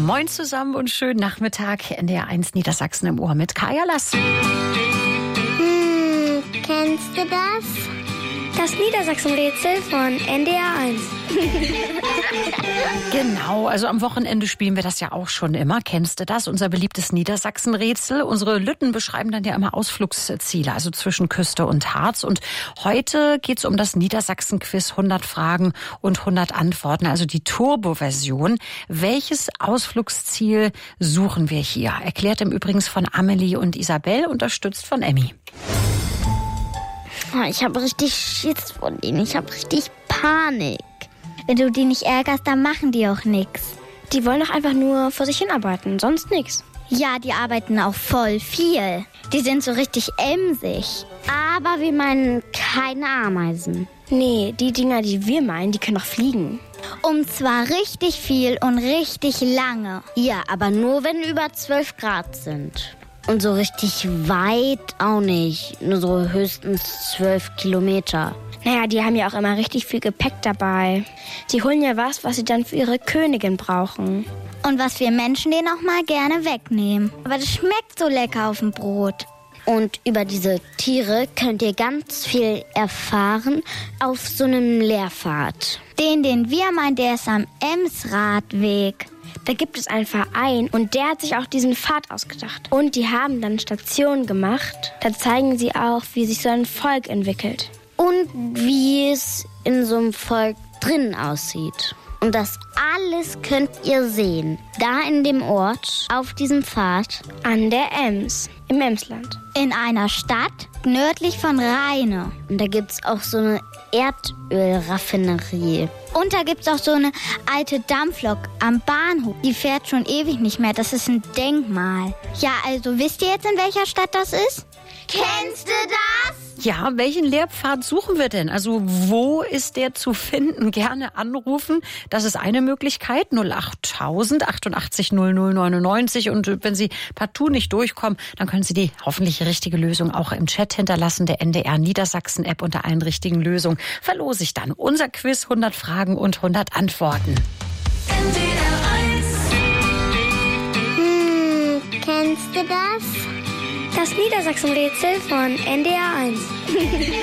Moin zusammen und schönen Nachmittag. NDR 1 Niedersachsen im Ohr mit Kaya Lass. Kennst du das? Das Niedersachsen-Rätsel von NDR 1. Genau, also am Wochenende spielen wir das ja auch schon immer. Kennst du das? Unser beliebtes Niedersachsen-Rätsel. Unsere Lütten beschreiben dann ja immer Ausflugsziele, also zwischen Küste und Harz. Und heute geht's um das Niedersachsen-Quiz 100 Fragen und 100 Antworten, also die Turbo-Version. Welches Ausflugsziel suchen wir hier? Erklärt im Übrigen von Amelie und Isabel, unterstützt von Emmy. Ich habe richtig Schiss von denen. Ich habe richtig Panik. Wenn du die nicht ärgerst, dann machen die auch nichts. Die wollen doch einfach nur vor sich hinarbeiten, sonst nichts. Ja, die arbeiten auch voll viel. Die sind so richtig emsig. Aber wir meinen keine Ameisen. Nee, die Dinger, die wir meinen, die können doch fliegen. Und zwar richtig viel und richtig lange. Ja, aber nur wenn über 12 Grad sind. Und so richtig weit auch nicht. Nur so höchstens 12 Kilometer. Naja, die haben ja auch immer richtig viel Gepäck dabei. Die holen ja was sie dann für ihre Königin brauchen. Und was wir Menschen denen auch mal gerne wegnehmen. Aber das schmeckt so lecker auf dem Brot. Und über diese Tiere könnt ihr ganz viel erfahren auf so einem Lehrpfad. Den wir meinen, der ist am Emsradweg. Da gibt es einen Verein und der hat sich auch diesen Pfad ausgedacht. Und die haben dann Stationen gemacht. Da zeigen sie auch, wie sich so ein Volk entwickelt. Und wie es in so einem Volk drin aussieht. Und das alles könnt ihr sehen. Da in dem Ort, auf diesem Pfad. An der Ems, im Emsland. In einer Stadt nördlich von Rheine. Und da gibt's auch so eine Erdölraffinerie. Und da gibt's auch so eine alte Dampflok am Bahnhof. Die fährt schon ewig nicht mehr. Das ist ein Denkmal. Ja, also wisst ihr jetzt, in welcher Stadt das ist? Kennst du das? Ja, welchen Lehrpfad suchen wir denn? Also wo ist der zu finden? Gerne anrufen. Das ist eine Möglichkeit. 08000 88 00 99. Und wenn Sie partout nicht durchkommen, dann können Sie die hoffentlich richtige Lösung auch im Chat hinterlassen. Der NDR Niedersachsen App unter allen richtigen Lösungen verlose ich dann unser Quiz 100 Fragen und 100 Antworten. NDR 1. Kennst du das? Das Niedersachsen-Rätsel von NDR 1.